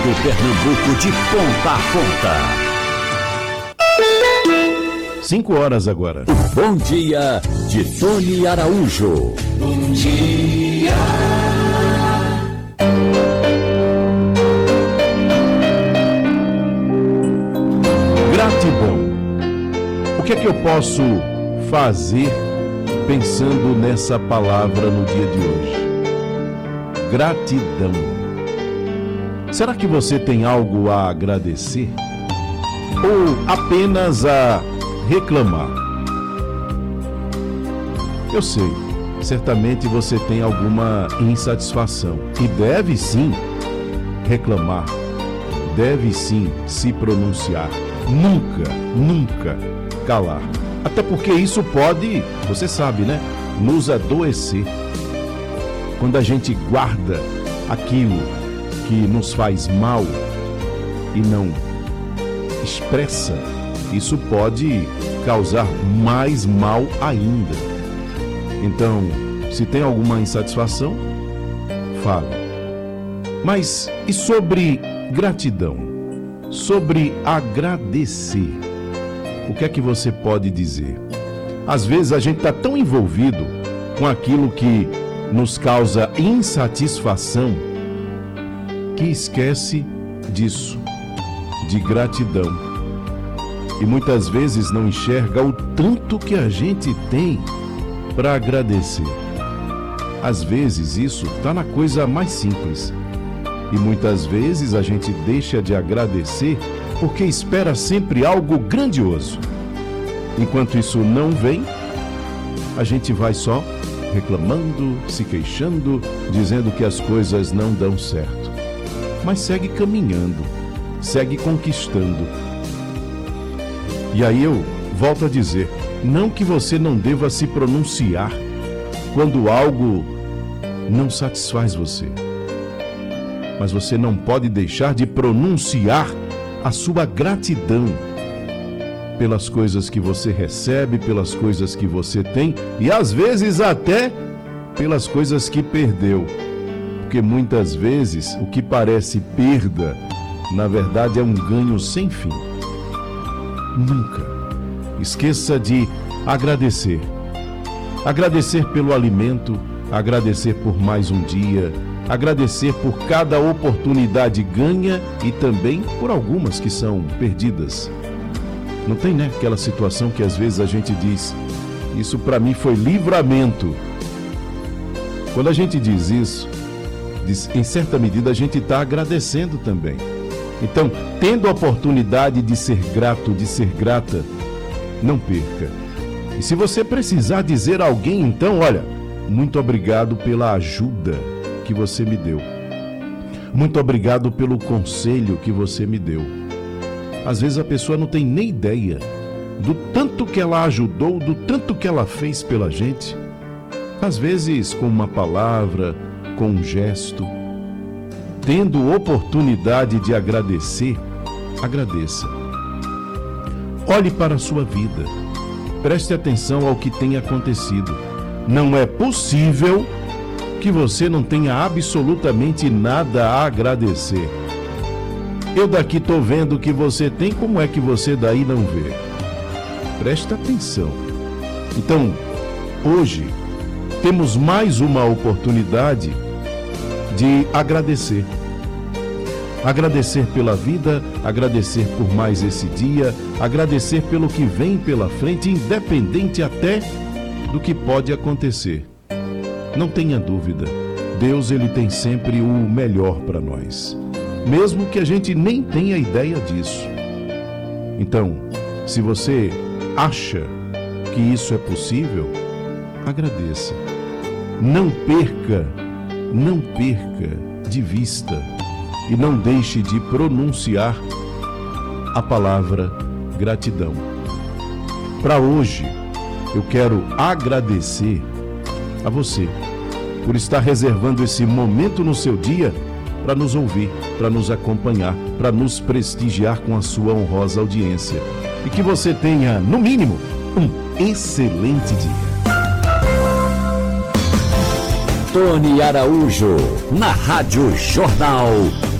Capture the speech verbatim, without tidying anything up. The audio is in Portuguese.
Do Pernambuco de ponta a ponta. Cinco horas agora. Bom dia de Tony Araújo. Bom dia. Gratidão. O que é que eu posso fazer pensando nessa palavra no dia de hoje? Gratidão. Será que você tem algo a agradecer? Ou apenas a reclamar? Eu sei, certamente você tem alguma insatisfação e deve sim reclamar, deve sim se pronunciar, nunca, nunca calar. Até porque isso pode, você sabe, né, nos adoecer. Quando a gente guarda aquilo que nos faz mal e não expressa, isso pode causar mais mal ainda. Então, se tem alguma insatisfação, fale. Mas e sobre gratidão? Sobre agradecer? O que é que você pode dizer? Às vezes a gente está tão envolvido com aquilo que nos causa insatisfação que esquece disso, de gratidão. E muitas vezes não enxerga o tanto que a gente tem para agradecer. Às vezes isso está na coisa mais simples. E muitas vezes a gente deixa de agradecer porque espera sempre algo grandioso. Enquanto isso não vem, a gente vai só reclamando, se queixando, dizendo que as coisas não dão certo. Mas segue caminhando, segue conquistando. E aí eu volto a dizer, não que você não deva se pronunciar quando algo não satisfaz você. Mas você não pode deixar de pronunciar a sua gratidão pelas coisas que você recebe, pelas coisas que você tem e às vezes até pelas coisas que perdeu. Porque muitas vezes o que parece perda, na verdade é um ganho sem fim. Nunca esqueça de agradecer. Agradecer pelo alimento, agradecer por mais um dia, agradecer por cada oportunidade ganha e também por algumas que são perdidas. Não tem, né, aquela situação que às vezes a gente diz, isso para mim foi livramento. Quando a gente diz isso, diz, em certa medida a gente está agradecendo também. Então, tendo a oportunidade de ser grato, de ser grata, não perca. E se você precisar dizer a alguém, então, olha, muito obrigado pela ajuda que você me deu. Muito obrigado pelo conselho que você me deu. Às vezes a pessoa não tem nem ideia do tanto que ela ajudou, do tanto que ela fez pela gente. Às vezes com uma palavra, com um gesto. Tendo oportunidade de agradecer, agradeça. Olhe para a sua vida. Preste atenção ao que tem acontecido. Não é possível que você não tenha absolutamente nada a agradecer. Eu daqui estou vendo o que você tem, como é que você daí não vê? Preste atenção. Então, hoje, temos mais uma oportunidade de agradecer. Agradecer pela vida, agradecer por mais esse dia, agradecer pelo que vem pela frente, independente até do que pode acontecer. Não tenha dúvida, Deus ele tem sempre o melhor para nós, mesmo que a gente nem tenha ideia disso. Então, se você acha que isso é possível, agradeça. Não perca, não perca de vista e não deixe de pronunciar a palavra gratidão. Para hoje, eu quero agradecer a você por estar reservando esse momento no seu dia para nos ouvir, para nos acompanhar, para nos prestigiar com a sua honrosa audiência. E que você tenha, no mínimo, um excelente dia. Tony Araújo, na Rádio Jornal